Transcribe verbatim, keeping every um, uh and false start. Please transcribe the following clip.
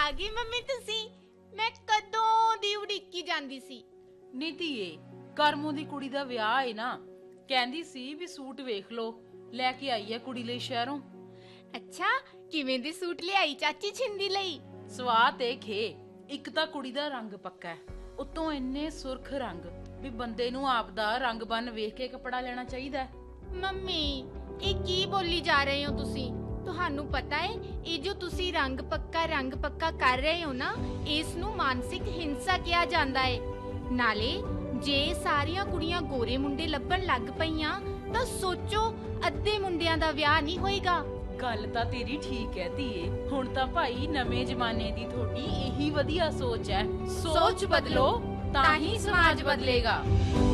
ਆ ਗਈ ਮੰਮੀ ਤੁਸੀਂ। ਮੈਂ ਕਦੋਂ ਦੀ ਉਡੀਕੀ ਜਾਂਦੀ ਸੀ। ਨੀ ਧੀਏ, ਕਰਮੋਂ ਦੀ ਕੁੜੀ ਦਾ ਵਿਆਹ ਏ ਨਾ, ਕਹਿੰਦੀ ਸੀ ਵੀ ਸੂਟ ਵੇਖ ਲੋ, ਲੈ ਕੇ ਆਈ ਐ ਕੁੜੀ ਲਈ ਸ਼ਹਿਰੋਂ। ਅੱਛਾ, ਕਿਵੇਂ ਦੇ ਸੂਟ ਲਿਆਈ ਚਾਚੀ ਛਿੰਦੀ ਲਈ? ਸਵਾਹ ਤੇ ਖੇ, ਇੱਕ ਤਾਂ ਕੁੜੀ ਦਾ ਰੰਗ ਪੱਕਾ ਹੈ, ਉੱਤੋਂ ਇੰਨੇ ਸੁਰਖ ਰੰਗ ਵੀ ਬੰਦੇ ਨੂੰ ਆਪਦਾ ਰੰਗ ਬੰਨ ਵੇਖ ਕੇ ਕੱਪੜਾ ਲੈਣਾ ਚਾਹੀਦਾ। ਮੰਮੀ ਇਹ ਕੀ ਬੋਲੀ ਜਾ ਰਹੇ ਹੋ ਤੁਸੀਂ? ਤੁਹਾਨੂੰ ਪਤਾ ਹੈ ਇਹ ਜੋ ਤੁਸੀਂ ਰੰਗ ਪੱਕਾ ਰੰਗ ਪੱਕਾ ਕਰ ਰਹੇ ਹੋ ਨਾ, ਇਸ ਨੂੰ ਮਾਨਸਿਕ ਹਿੰਸਾ ਕਿਹਾ ਜਾਂਦਾ ਹੈ। ਨਾਲੇ ਜੇ ਸਾਰੀਆਂ ਕੁੜੀਆਂ ਗੋਰੇ ਮੁੰਡੇ ਲੱਭਣ ਲੱਗ ਪਈਆਂ ਤਾਂ ਸੋਚੋ ਅੱਧੇ ਮੁੰਡਿਆਂ ਦਾ ਵਿਆਹ ਨਹੀਂ ਹੋਏਗਾ। ਗੱਲ ਤਾਂ ਤੇਰੀ ਠੀਕ ਹੈ ਧੀਏ, ਹੁਣ ਤਾਂ ਭਾਈ ਨਵੇਂ ਜ਼ਮਾਨੇ ਦੀ ਤੁਹਾਡੀ ਇਹੀ ਵਧੀਆ ਸੋਚ ਹੈ। ਸੋਚ ਬਦਲੋ ਤਾਂ ਹੀ ਸਮਾਜ ਬਦਲੇਗਾ।